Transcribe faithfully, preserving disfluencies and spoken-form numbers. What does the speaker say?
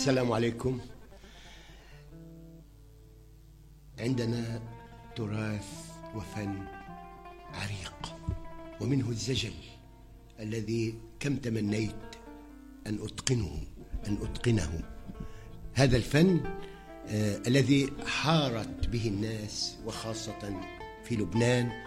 السلام عليكم. عندنا تراث وفن عريق، ومنه الزجل الذي كم تمنيت أن أتقنه أن أتقنه هذا الفن آه الذي حارت به الناس، وخاصة في لبنان